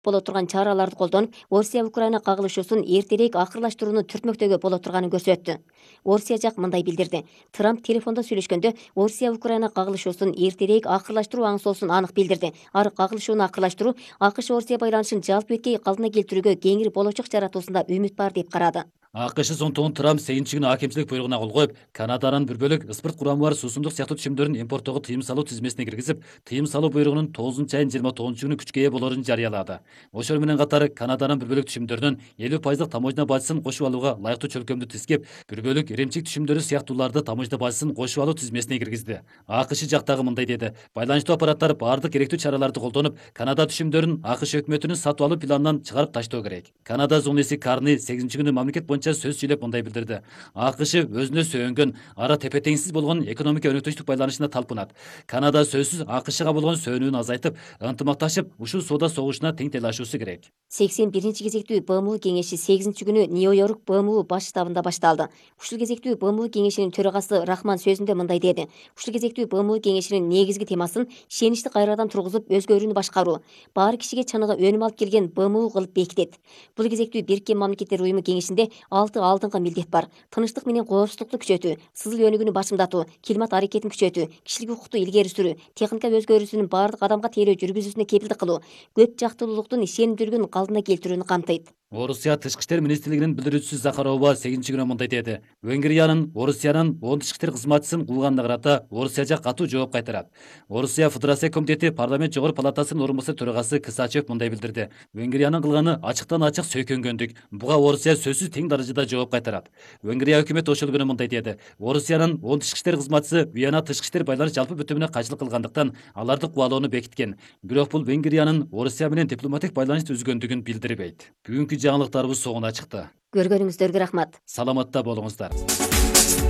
боло турган чараларды колдонуп, Орусия-Украина кагылышуусун эртерээк акырлаштырууну түртмөктөгө боло турганын көрсөттү. Орусия жак мындай билдирди. Трамп телефондо сүйлөшкөндө Орусия-Украина кагылышуусун эртерээк акырлаштыруу аңсоосун анык билдирди. Ар кагылышууну акырлаштыруу АКШ-Орусия байланышын жалпы беткей калдына келтирүүгө кеңири болочок жаратуусунда үмүт бар деп карады. АКШ сонтугун Трамп 8 күнү акимчилик буйругуна кол коюп, Канаданын бір бөлүк ыспырт курамы бар суусундук сыяктуу түшүмдөрүн импорттоого тыйым салуу тизмесине киргизип, тыйым салуу буйругунун 9-айынын 29 күнү күчкө ээ болорун жарыялады. Ошол менен катары Канаданын бір бөлүк түшүмдөрүнөн 50% таможня бажысын кошуп алууга лайыктуу чөлкөмдү тизкеп, бір бөлүк иремчик түшүмдөрү сыяктууларды таможня бажысын кошуп алуу тизмесине киргизди. АКШ жактагы мындай деди: байланыштуу аппараттар баардык керектүү чараларды колдонуп, Канада түшүмдөрүн АКШ өкмөтүнүн сатып алуу планынан чыгарып таштоо керек. Канада зуңлиси Карни 8 күнү мамлекет боюнча сөз сүйлөп мындай билдирди: АКШ өзүнө сөөнгөн, ара тепе-теңсиз болгон экономика өнөктөштүк байланышына талпынат. Канада сөзсүз АКШга болгон сөөнүүнү азайтып, ынтымакташып, ушул соода согушуна тең талашуусу керек. 81 кезектүү БМУ кеңеши 8 күнү Нью-Йорк БМУ баш штабында башталды. Ушул кезектүү БМУ кеңешинин төрагасы Рахман сөзүндө мындай деди. Ушул кезектүү БМУ кеңешинин негизги темасын ишеничти кайрадан тургузуп, өзгөрүүнү башкаруу, баары кишиге чыныгы өнүм алып келген БМУ кылып бекитет. Бул кезектүү Бириккен Мамлекеттер Уюму кеңешинде 6 алдыңкы милдет бар. Тынычтык менен коопсуздукту күчөтүү, сызыл өнүгүүнү башымдатуу, климат аракетин күчөтүү, кишилик укукту илгери сүрүү, техника өзгөрүүсүнүн баардык адамга тейлөө жүргүзүүсүнө кепилдик кылуу, көп жактылуулуктун ишенимдүүлүгүн калдына келтирүүнү камтыйт. Орусия Тышкы иштер министрлигинин билдирүүчүсү Захарова 8 күнү мындай деди: Венгриянын Орусиянын 10 тышкы иштер кызматчысын кылганына карата Орусия жак катуу жооп кайтарат. Орусия Федерация комитети парламент жогору палатасынын орун басар төрагасы Кысачев мындай билдирди: Венгриянын кылганы ачыктан ачык сөйкөнгөндүк. Буга Орусия сөзсүз тең даражада жооп кайтарат. Венгрия өкмөтү ошол күнү мындай деди: Орусиянын 10 тышкы иштер кызматчысы Вена тышкы иштер байланыш жалпы бүтүмүнө кайшылык кылгандыктан аларды кубалоону бекиткен. Бирок бул Венгриянын Орусия менен дипломатик байланыш түзгөндүгүн билдирбейт. Бүгүнкү жаңылыктарыбыз соңуна чыкты. Көргөнүңүздөргө рахмат. Саламатта болуңуздар.